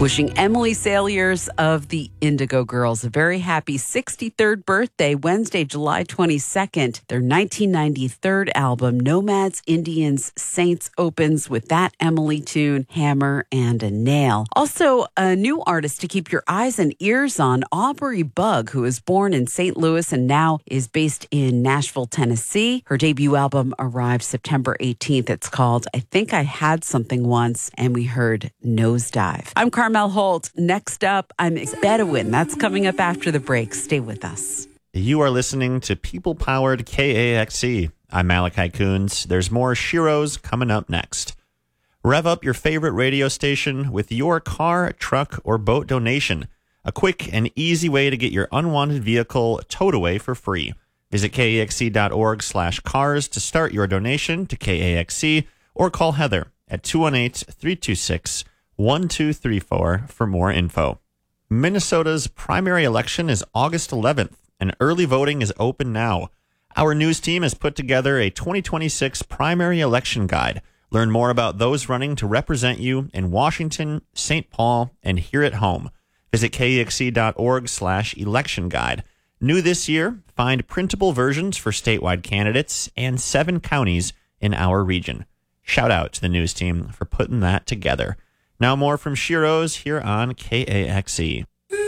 Wishing Emily Saliers of the Indigo Girls a very happy 63rd birthday, Wednesday, July 22nd. Their 1993 album, Nomads, Indians, Saints, opens with that Emily tune, Hammer and a Nail. Also, a new artist to keep your eyes and ears on, Aubrey Bug, who was born in St. Louis and now is based in Nashville, Tennessee. Her debut album arrived September 18th. It's called I Think I Had Something Once, and we heard Nosedive. I'm Carmel Holt. Next up, I'm Bedouin. That's coming up after the break. Stay with us. You are listening to people-powered KAXE. I'm Malachi Coons. There's more Shiros coming up next. Rev up your favorite radio station with your car, truck, or boat donation. A quick and easy way to get your unwanted vehicle towed away for free. Visit KAXE.org/cars to start your donation to KAXE or call Heather at 218-326-1234 for more info. Minnesota's primary election is August 11th, and early voting is open now. Our news team has put together a 2026 primary election guide. Learn more about those running to represent you in Washington, St. Paul, and here at home. Visit KAXE.org/election guide. New this year, find printable versions for statewide candidates and 7 counties in our region. Shout out to the news team for putting that together. Now more from Shiros here on KAXE.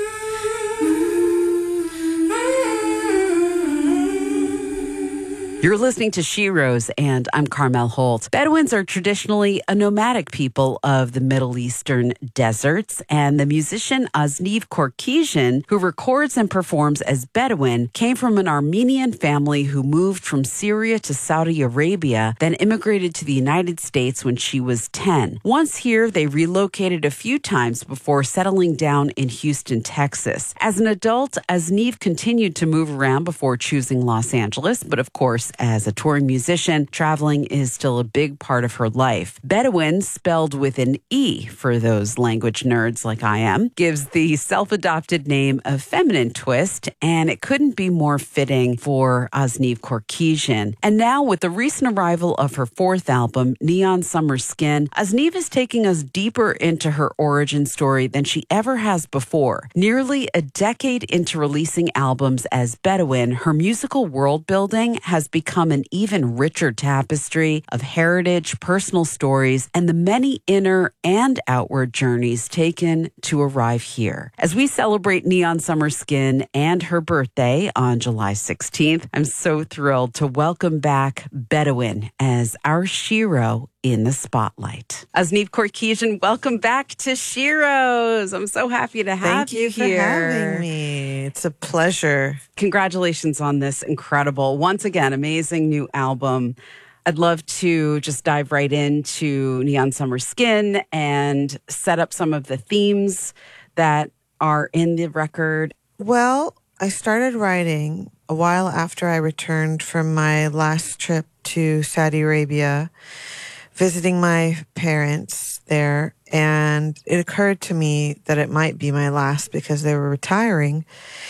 You're listening to Shiros, and I'm Carmel Holt. Bedouins are traditionally a nomadic people of the Middle Eastern deserts, and the musician Azniv Korkisian, who records and performs as Bedouin, came from an Armenian family who moved from Syria to Saudi Arabia, then immigrated to the United States when she was 10. Once here, they relocated a few times before settling down in Houston, Texas. As an adult, Azniv continued to move around before choosing Los Angeles, but of course, as a touring musician, traveling is still a big part of her life. Bedouin, spelled with an E for those language nerds like I am, gives the self-adopted name a feminine twist, and it couldn't be more fitting for Azniv Korkisian. And now, with the recent arrival of her 4th album, Neon Summer Skin, Azniv is taking us deeper into her origin story than she ever has before. Nearly a decade into releasing albums as Bedouin, her musical world building has become an even richer tapestry of heritage, personal stories, and the many inner and outward journeys taken to arrive here. As we celebrate Neon Summer Skin and her birthday on July 16th, I'm so thrilled to welcome back Bedouin as our Shiro in the spotlight. Azniv Korkisian, welcome back to Shiros. I'm so happy to have you here. Thank you for having me. It's a pleasure. Congratulations on this incredible, once again, amazing new album. I'd love to just dive right into Neon Summer Skin and set up some of the themes that are in the record. Well, I started writing a while after I returned from my last trip to Saudi Arabia, visiting my parents there, and it occurred to me that it might be my last because they were retiring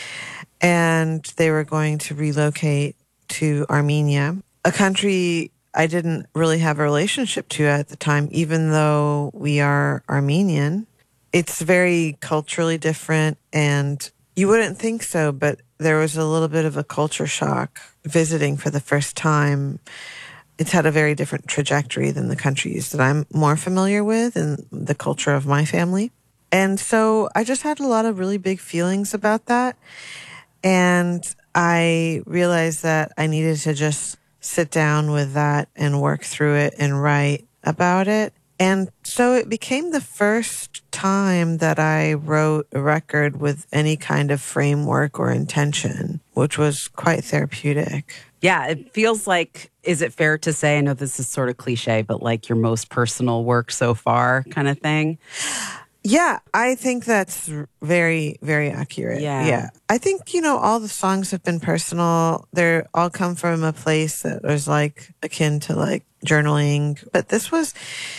and they were going to relocate to Armenia, a country I didn't really have a relationship to at the time, even though we are Armenian. It's very culturally different, and you wouldn't think so, but there was a little bit of a culture shock visiting for the first time. It's had a very different trajectory than the countries that I'm more familiar with and the culture of my family. And so I just had a lot of really big feelings about that. And I realized that I needed to just sit down with that and work through it and write about it. And so it became the first time that I wrote a record with any kind of framework or intention, which was quite therapeutic. Yeah, it feels like, is it fair to say, I know this is sort of cliche, but like your most personal work so far kind of thing? Yeah, I think that's very, very accurate. Yeah. I think, all the songs have been personal. They're all come from a place that was like akin to like journaling. But this was